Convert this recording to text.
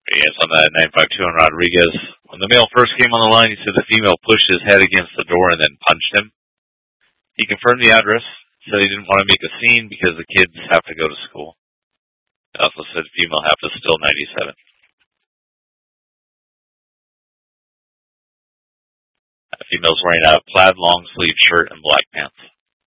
Yes, on that 952 on Rodriguez. When the male first came on the line, he said the female pushed his head against the door and then punched him. He confirmed the address, said he didn't want to make a scene because the kids have to go to school. He also said female half is still 97. The female's wearing a plaid long sleeve shirt and black pants.